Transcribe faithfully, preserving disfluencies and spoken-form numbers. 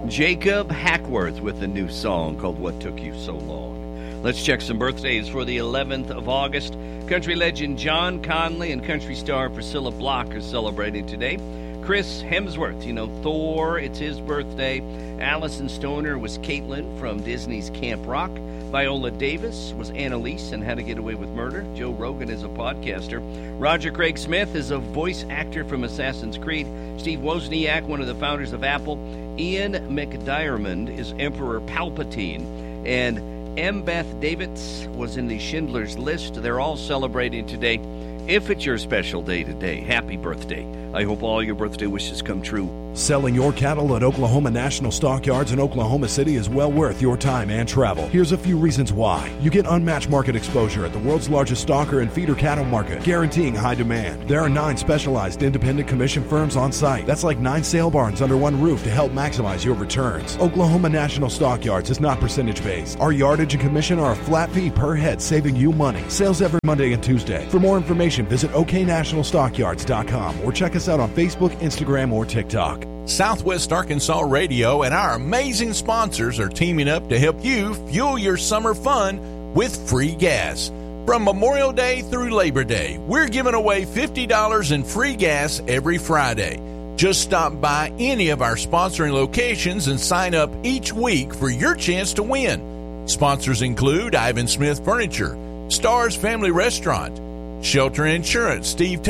Jacob Hackworth with a new song called What Took You So Long. Let's check some birthdays for the eleventh of August. Country legend John Conley and country star Priscilla Block are celebrating today. Chris Hemsworth, you know, Thor, it's his birthday. Allison Stoner was Caitlin from Disney's Camp Rock. Viola Davis was Annalise in How to Get Away with Murder. Joe Rogan is a podcaster. Roger Craig Smith is a voice actor from Assassin's Creed. Steve Wozniak, one of the founders of Apple. Ian McDiarmid is Emperor Palpatine. And M. Beth Davids was in the Schindler's List. They're all celebrating today. If it's your special day today, happy birthday. I hope all your birthday wishes come true. Selling your cattle at Oklahoma National Stockyards in Oklahoma City is well worth your time and travel. Here's a few reasons why. You get unmatched market exposure at the world's largest stalker and feeder cattle market, guaranteeing high demand. There are nine specialized independent commission firms on site. That's like nine sale barns under one roof to help maximize your returns. Oklahoma National Stockyards is not percentage-based. Our yardage and commission are a flat fee per head, saving you money. Sales every Monday and Tuesday. For more information, visit O K national stockyards dot com or check us out on Facebook, Instagram, or TikTok. Southwest Arkansas Radio and our amazing sponsors are teaming up to help you fuel your summer fun with free gas. From Memorial Day through Labor Day, we're giving away fifty dollars in free gas every Friday. Just stop by any of our sponsoring locations and sign up each week for your chance to win. Sponsors include Ivan Smith Furniture, Stars Family Restaurant, Shelter Insurance, Steve